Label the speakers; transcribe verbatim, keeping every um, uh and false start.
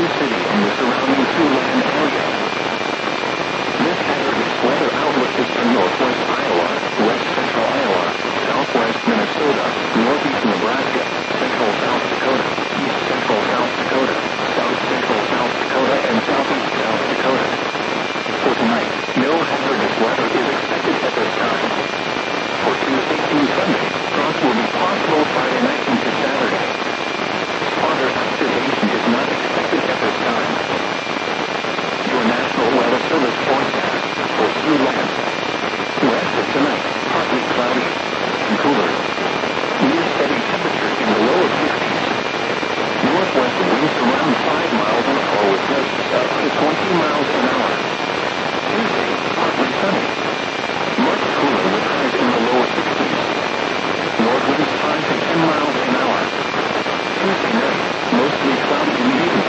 Speaker 1: Sioux City and the surrounding Siouxland area. This hazardous weather outlook is for northwest Iowa, west central Iowa, southwest Minnesota, northeast Nebraska, central South Dakota, east central South Dakota, south central South Dakota, and southeast South Dakota. For tonight, no hazardous weather is expected at this time. For Tuesday through Sunday, frost will be possible Friday night into Saturday. Further activation is not expected at this time. Your National Weather Service forecast for Siouxland. West of tonight, partly cloudy and cooler. Near steady temperatures in the lower fifties. Northwest winds around five miles an hour with gusts up to twenty miles an hour. Tuesday, partly sunny. Much cooler with highs in the lower sixties. North winds five to ten miles an hour. Tuesday night, mostly cloudy in the evening.